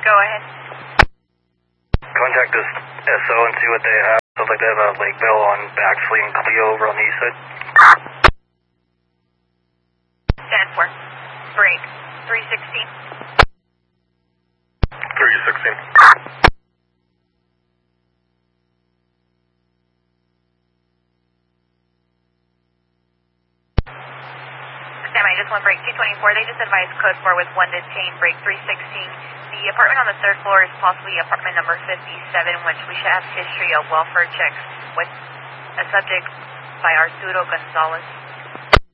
Go ahead. Contact this SO and see what they have. Sounds like they have a Lake Bell on Baxley and Cleo over on the east side. 10-4. Break. 316. 316. I just want break 224. They just advised code 4 with 1 detained, break 316. The apartment on the 3rd floor is possibly apartment number 57, which we should have history of welfare checks with a subject by Arturo Gonzalez.